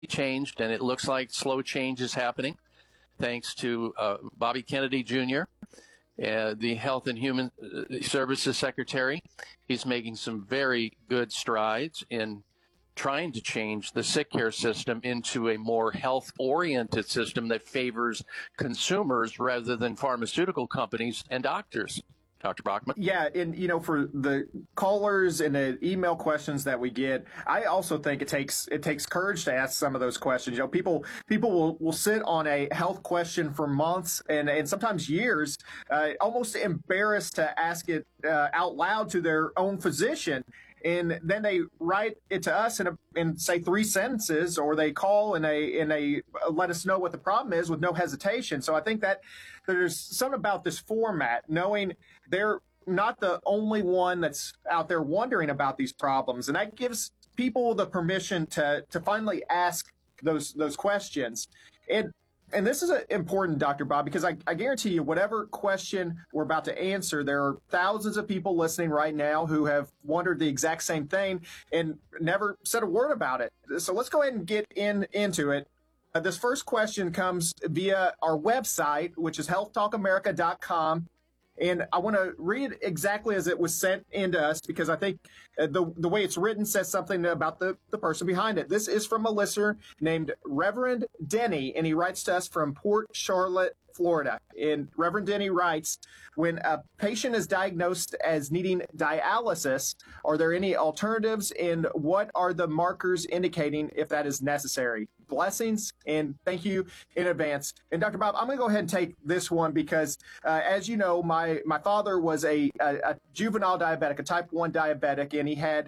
changed, and it looks like slow change is happening thanks to Bobby Kennedy Jr., the Health and Human Services Secretary. He's making some very good strides in trying to change the sick care system into a more health-oriented system that favors consumers rather than pharmaceutical companies and doctors. Dr. Bachman? Yeah, and for the callers and the email questions that we get, I also think it takes courage to ask some of those questions. People will sit on a health question for months and sometimes years, almost embarrassed to ask it out loud to their own physician. And then they write it to us in say 3 sentences, or they call and they let us know what the problem is with no hesitation. So I think that there's something about this format, knowing they're not the only one that's out there wondering about these problems, and that gives people the permission to finally ask those questions. And this is important, Dr. Bob, because I guarantee you, whatever question we're about to answer, there are thousands of people listening right now who have wondered the exact same thing and never said a word about it. So let's go ahead and get into it. This first question comes via our website, which is healthtalkamerica.com. And I want to read exactly as it was sent into us, because I think the way it's written says something about the person behind it. This is from a listener named Reverend Denny, and he writes to us from Port Charlotte, Florida. And Reverend Denny writes, when a patient is diagnosed as needing dialysis, are there any alternatives, and what are the markers indicating if that is necessary? Blessings, and thank you in advance. And Dr. Bob, I'm going to go ahead and take this one because, as you know, my father was a juvenile diabetic, a type 1 diabetic, and he had,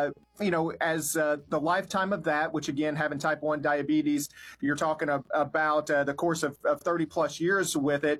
as the lifetime of that, which again, having type 1 diabetes, you're talking about the course of 30 plus years with it,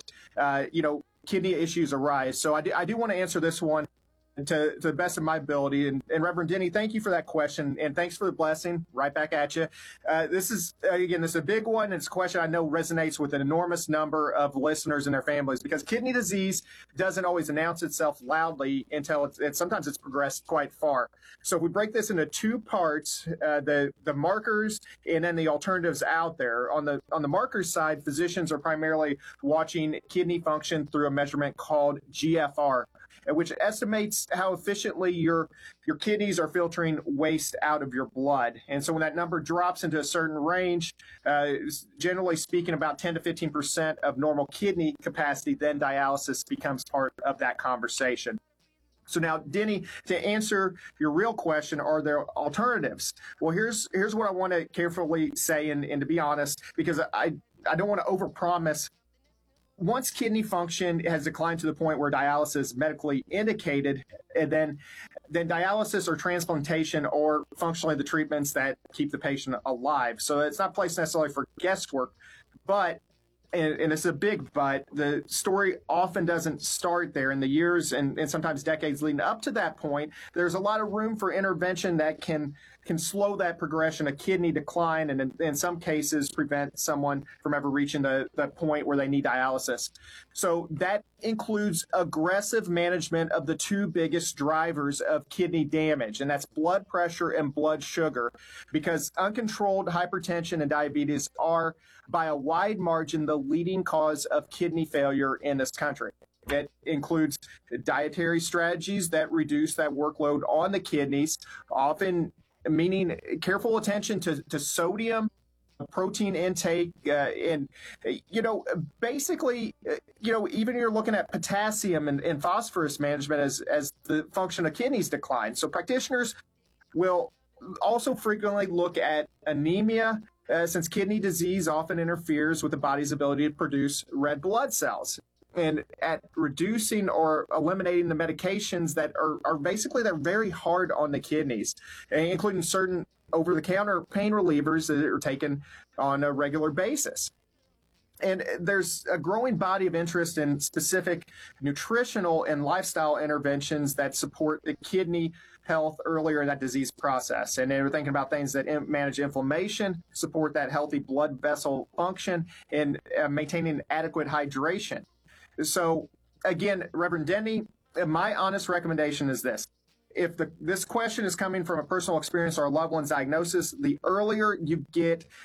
kidney issues arise. So I do want to answer this one to the best of my ability. And Reverend Denny, thank you for that question. And thanks for the blessing. Right back at you. This is a big one. It's a question I know resonates with an enormous number of listeners and their families, because kidney disease doesn't always announce itself loudly until sometimes it's progressed quite far. So if we break this into 2 parts, the markers and then the alternatives out there. On the markers side, physicians are primarily watching kidney function through a measurement called GFR, which estimates how efficiently your kidneys are filtering waste out of your blood. And so when that number drops into a certain range, generally speaking, about 10 to 15% of normal kidney capacity, then dialysis becomes part of that conversation. So now, Denny, to answer your real question, are there alternatives? Well, here's what I want to carefully say, and to be honest, because I don't want to overpromise. Once kidney function has declined to the point where dialysis is medically indicated, and then dialysis or transplantation are functionally the treatments that keep the patient alive. So it's not placed necessarily for guesswork, but, and it's a big but, the story often doesn't start there. In the years and sometimes decades leading up to that point, there's a lot of room for intervention that can slow that progression of kidney decline, and in some cases prevent someone from ever reaching the point where they need dialysis. So that includes aggressive management of the 2 biggest drivers of kidney damage, and that's blood pressure and blood sugar, because uncontrolled hypertension and diabetes are, by a wide margin, the leading cause of kidney failure in this country. It includes dietary strategies that reduce that workload on the kidneys, often meaning careful attention to sodium, protein intake, and, basically, even you're looking at potassium and phosphorus management as the function of kidneys decline. So practitioners will also frequently look at anemia, since kidney disease often interferes with the body's ability to produce red blood cells, and at reducing or eliminating the medications that are basically, they're very hard on the kidneys, including certain over-the-counter pain relievers that are taken on a regular basis. And there's a growing body of interest in specific nutritional and lifestyle interventions that support the kidney health earlier in that disease process. And we're thinking about things that manage inflammation, support that healthy blood vessel function, and maintaining adequate hydration. So again, Reverend Denny, my honest recommendation is this. if this question is coming from a personal experience or a loved one's diagnosis, the earlier you get